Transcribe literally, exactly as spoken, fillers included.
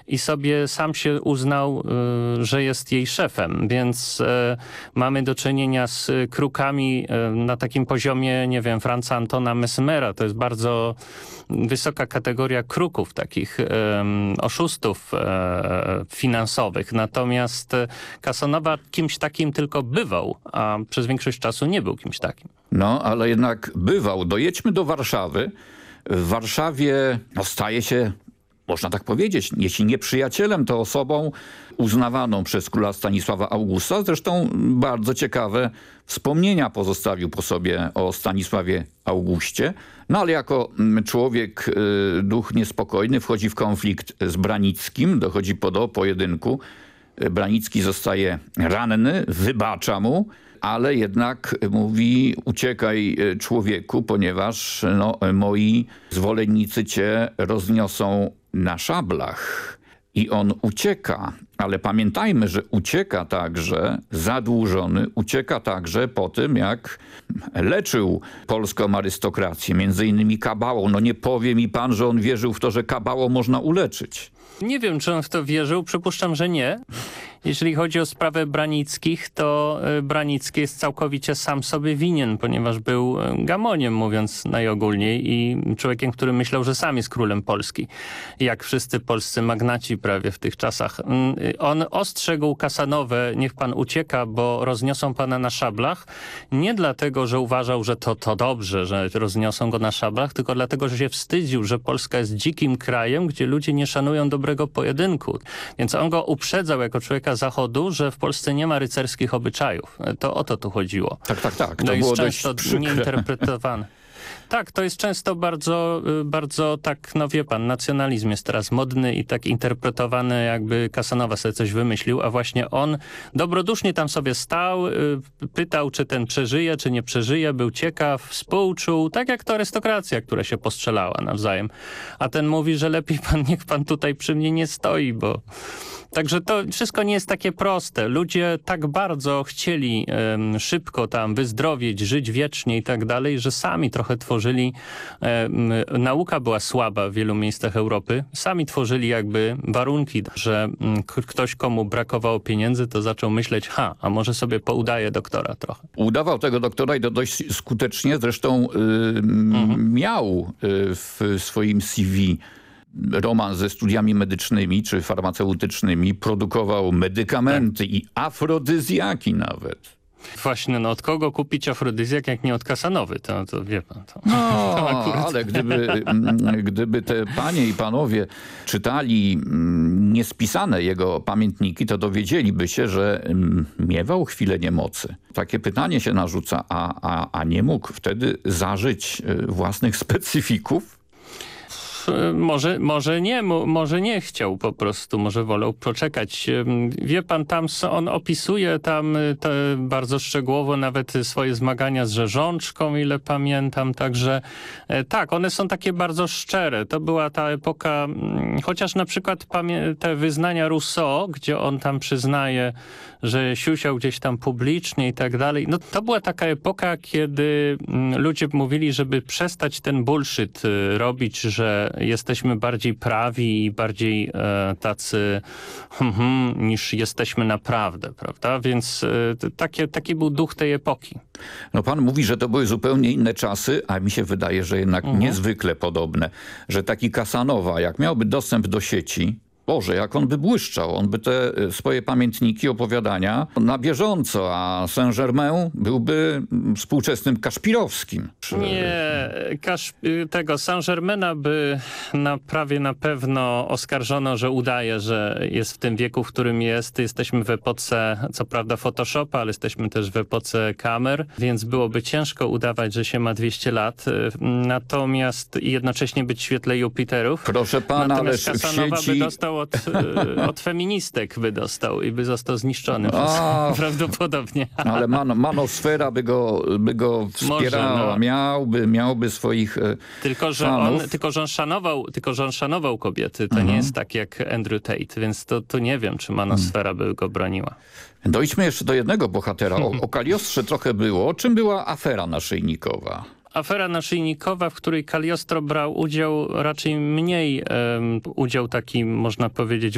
i sobie sam się uznał, y, że jest jej szefem, więc y, mamy do czynienia z krukami y, na takim poziomie, nie wiem, Franza Antona Mesmera. To jest bardzo wysoka kategoria kruków, takich um, oszustów e, finansowych. Natomiast Casanova kimś takim tylko bywał, a przez większość czasu nie był kimś takim. No, ale jednak bywał. Dojedźmy do Warszawy. W Warszawie no, staje się, można tak powiedzieć, jeśli nie przyjacielem, to osobą uznawaną przez króla Stanisława Augusta. Zresztą bardzo ciekawe wspomnienia pozostawił po sobie o Stanisławie Augustie. No ale jako człowiek, duch niespokojny, wchodzi w konflikt z Branickim, dochodzi do pojedynku. Branicki zostaje ranny, wybacza mu, ale jednak mówi: uciekaj, człowieku, ponieważ no, moi zwolennicy cię rozniosą na szablach. I on ucieka, ale pamiętajmy, że ucieka także zadłużony, ucieka także po tym, jak leczył polską arystokrację, między innymi kabałą. No nie powie mi pan, że on wierzył w to, że kabałą można uleczyć. Nie wiem, czy on w to wierzył. Przypuszczam, że nie. Jeśli chodzi o sprawę Branickich, to Branicki jest całkowicie sam sobie winien, ponieważ był gamoniem, mówiąc najogólniej, i człowiekiem, który myślał, że sam jest królem Polski. Jak wszyscy polscy magnaci prawie w tych czasach. On ostrzegł Casanovę: niech pan ucieka, bo rozniosą pana na szablach. Nie dlatego, że uważał, że to, to dobrze, że rozniosą go na szablach, tylko dlatego, że się wstydził, że Polska jest dzikim krajem, gdzie ludzie nie szanują dobrego pojedynku. Więc on go uprzedzał jako człowieka Zachodu, że w Polsce nie ma rycerskich obyczajów. To o to tu chodziło. Tak, tak, tak. To, to było jest często dość nieinterpretowane. Tak, to jest często bardzo, bardzo tak, no wie pan, nacjonalizm jest teraz modny i tak interpretowany, jakby Casanova sobie coś wymyślił, a właśnie on dobrodusznie tam sobie stał, pytał, czy ten przeżyje, czy nie przeżyje, był ciekaw, współczuł, tak jak to arystokracja, która się postrzelała nawzajem. A ten mówi, że lepiej pan, niech pan tutaj przy mnie nie stoi, bo... Także to wszystko nie jest takie proste. Ludzie tak bardzo chcieli um, szybko tam wyzdrowieć, żyć wiecznie i tak dalej, że sami trochę tworzyli, um, nauka była słaba w wielu miejscach Europy, sami tworzyli jakby warunki, że um, ktoś, komu brakowało pieniędzy, to zaczął myśleć: ha, a może sobie poudaje doktora trochę. Udawał tego doktora i to dość skutecznie. Zresztą y, mhm. miał y, w swoim C V romans ze studiami medycznymi czy farmaceutycznymi, produkował medykamenty tak. i afrodyzjaki nawet. Właśnie, no od kogo kupić afrodyzjak, jak nie od Casanowy? To, to wie pan. To, no, to akurat... ale gdyby, gdyby te panie i panowie czytali niespisane jego pamiętniki, to dowiedzieliby się, że miewał chwilę niemocy. Takie pytanie się narzuca, a, a, a nie mógł wtedy zażyć własnych specyfików? Może, może nie, może nie chciał po prostu, może wolał poczekać. Wie pan, tam on opisuje tam te bardzo szczegółowo nawet swoje zmagania z rzeżączką, ile pamiętam, także tak, one są takie bardzo szczere. To była ta epoka, chociaż na przykład te wyznania Rousseau, gdzie on tam przyznaje, że siusiał gdzieś tam publicznie i tak dalej. No to była taka epoka, kiedy ludzie mówili, żeby przestać ten bullshit robić, że jesteśmy bardziej prawi i bardziej e, tacy hmm, hmm, niż jesteśmy naprawdę, prawda? Więc e, takie, taki był duch tej epoki. No pan mówi, że to były zupełnie inne czasy, a mi się wydaje, że jednak mhm. niezwykle podobne. Że taki Casanova, jak miałby dostęp do sieci, Boże, jak on by błyszczał. On by te swoje pamiętniki, opowiadania na bieżąco, a Saint-Germain byłby współczesnym Kaszpirowskim. Nie, Kasz, tego Saint-Germaina by na, prawie na pewno oskarżono, że udaje, że jest w tym wieku, w którym jest. Jesteśmy w epoce, co prawda Photoshopa, ale jesteśmy też w epoce kamer, więc byłoby ciężko udawać, że się ma dwieście lat. Natomiast i jednocześnie być w świetle Jupiterów. Proszę pana, Natomiast ale Casanova w sieci... by dostał od, od feministek by dostał i by został zniszczony A, prawdopodobnie. Ale man, manosfera by go, by go wspierała. Może, no. miałby, miałby swoich tylko że, fanów. on, tylko, że on szanował, tylko, że on szanował kobiety. To mhm. nie jest tak jak Andrew Tate, więc to, to nie wiem, czy manosfera hmm. by go broniła. Dojdźmy jeszcze do jednego bohatera. O, o Kaliostrze trochę było. Czym była afera naszyjnikowa? Afera naszyjnikowa, w której Cagliostro brał udział raczej mniej um, udział taki, można powiedzieć,